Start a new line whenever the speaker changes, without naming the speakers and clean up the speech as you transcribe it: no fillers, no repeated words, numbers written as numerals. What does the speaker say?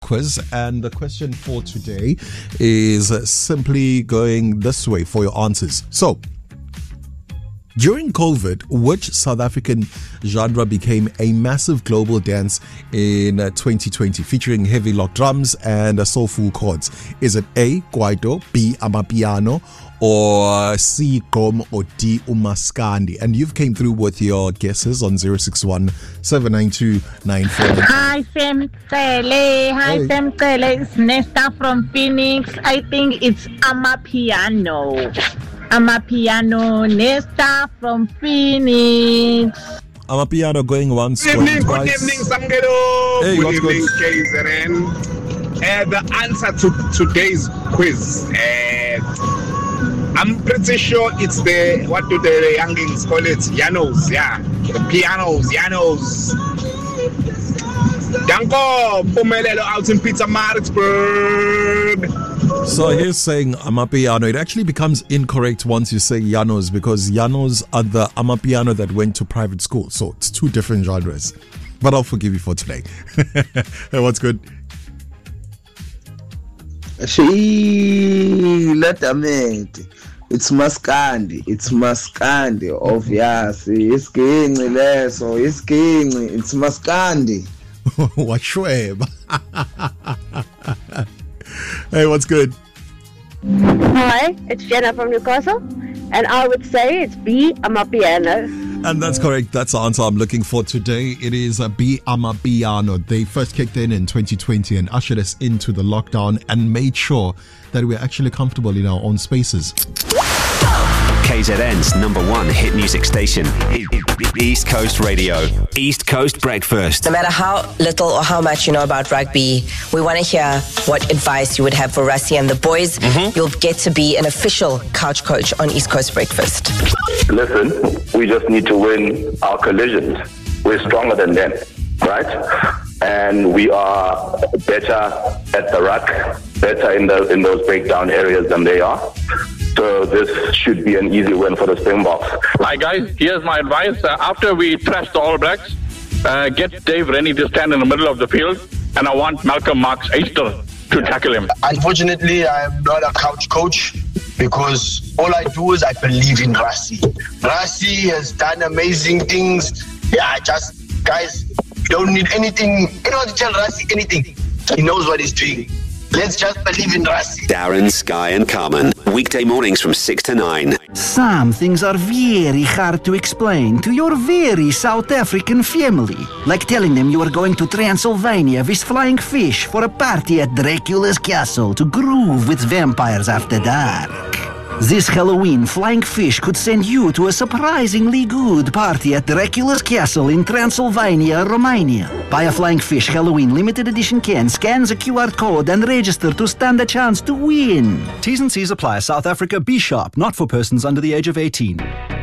quiz, and the question for today is simply going this way for your answers. So, during COVID, which South African genre became a massive global dance in 2020, featuring heavy lock drums and soulful chords? Is it A, Kwaito, B, Amapiano, or C, Gqom, or D, Umaskandi? And you've came through with your guesses on 061 792 94.
Hi, Sam Cele. Sam Cele. It's Nesta from Phoenix. I think it's Amapiano. Nesta from Phoenix.
Amapiano going once,
Good
going
evening,
twice.
good evening, Samgelo.
Hey,
good
what's
evening,
good?
KZN. The answer to today's quiz, I'm pretty sure it's the, what do the youngins call it? Yanos, yeah. The pianos, Yanos. Danko, Pumelelo out in Pietermaritzburg.
So he's saying Amapiano. It actually becomes incorrect once you say Yanos, because Yanos are the Amapiano that went to private school. So it's two different genres. But I'll forgive you for today. Hey, what's good?
It's Maskandi. It's Maskandi, obviously. It's Gingy, leso. It's Gingy. It's Maskandi.
Washweb. Hey, what's good?
Hi, it's Jenna from Newcastle, and I would say it's B, Amapiano.
And that's correct. That's the answer I'm looking for today. It is a B, Amapiano. They first kicked in 2020 and ushered us into the lockdown and made sure that we're actually comfortable in our own spaces.
KZN's #1 hit music station, East Coast Radio, East Coast Breakfast.
No matter how little or how much you know about rugby, we want to hear what advice you would have for Rassie and the boys. You'll get to be an official couch coach on East Coast Breakfast.
Listen, we just need to win our collisions. We're stronger than them, right? And we are better at the ruck, better in those breakdown areas than they are. So this should be an easy win for the Springboks.
Hi guys, here's my advice. After we trash the All Blacks, get Dave Rennie to stand in the middle of the field, and I want Malcolm Marx Easter to tackle him.
Unfortunately, I'm not a couch coach because all I do is I believe in Rassie. Rassie has done amazing things. Yeah, guys, you don't need anything. You don't have to tell Rassie anything. He knows what he's doing. Let's just believe in Rassie.
Darren, Sky and Carmen, weekday mornings from 6 to 9.
Some things are very hard to explain to your very South African family. Like telling them you are going to Transylvania with flying fish for a party at Dracula's castle to groove with vampires after dark. This Halloween, Flying Fish could send you to a surprisingly good party at Dracula's castle in Transylvania, Romania. Buy a Flying Fish Halloween limited edition can, scan the QR code and register to stand a chance to win.
T's and C's apply. South Africa, be sharp, not for persons under the age of 18.